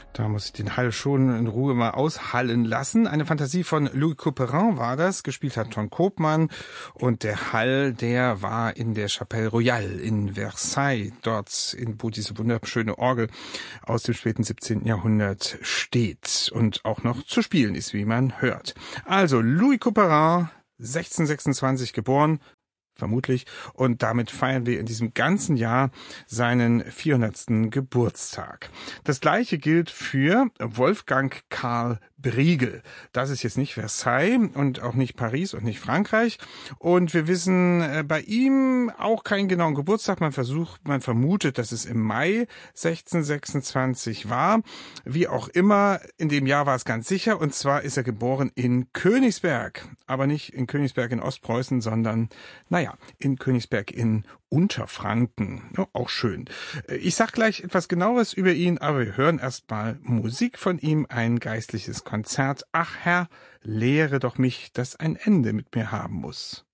Da muss ich den Hall schon in Ruhe mal aushallen lassen. Eine Fantasie von Louis Couperin war das, gespielt hat Ton Koopman. Und der Hall, der war in der Chapelle Royale in Versailles, dort, wo diese wunderschöne Orgel aus dem späten 17. Jahrhundert steht und auch noch zu spielen ist, wie man hört. Also Louis Couperin, 1626 geboren, vermutlich. Und damit feiern wir in diesem ganzen Jahr seinen 400. Geburtstag. Das Gleiche gilt für Wolfgang Karl Briegel. Das ist jetzt nicht Versailles und auch nicht Paris und nicht Frankreich. Und wir wissen bei ihm auch keinen genauen Geburtstag. Man vermutet, dass es im Mai 1626 war. Wie auch immer, in dem Jahr war es ganz sicher. Und zwar ist er geboren in Königsberg. Aber nicht in Königsberg in Ostpreußen, sondern, in Königsberg in Unterfranken. Ja, auch schön. Ich sag gleich etwas Genaueres über ihn, aber wir hören erstmal Musik von ihm, ein geistliches Konzert. Ach Herr, lehre doch mich, dass ein Ende mit mir haben muss.